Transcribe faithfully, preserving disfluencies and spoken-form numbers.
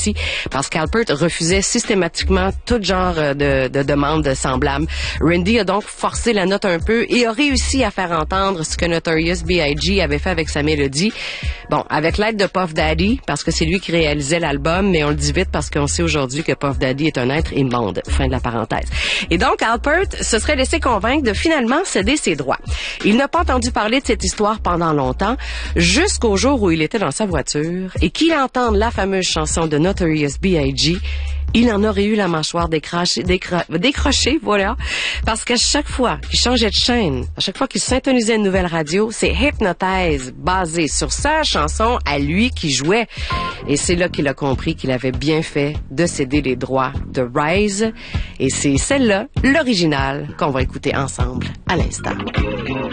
aussi, parce qu'Alpert refusait systématiquement tout genre de, de demandes semblables. Randy a donc forcé la note un peu et a réussi à faire entendre ce que Notorious B I G avait fait avec sa mélodie. Bon, avec l'aide de Puff Daddy, parce que c'est lui qui réalisait l'album, mais on le dit vite parce qu'on sait aujourd'hui que Puff Daddy est un être immonde. Fin de la parenthèse. Et donc, Alpert se serait laissé convaincre de finalement céder ses droits. Il n'a pas entendu parler de cette histoire pendant longtemps, jusqu'au jour où il était dans sa voiture et qu'il entende la fameuse chanson de Notorious B I G. Il en aurait eu la mâchoire décrochée, décro- décrochée, voilà, parce qu'à chaque fois qu'il changeait de chaîne, à chaque fois qu'il syntonisait une nouvelle radio, c'est Hypnotize, basé sur sa chanson à lui qui jouait. Et c'est là qu'il a compris qu'il avait bien fait de céder les droits de Rise. Et c'est celle-là, l'originale, qu'on va écouter ensemble à l'instant.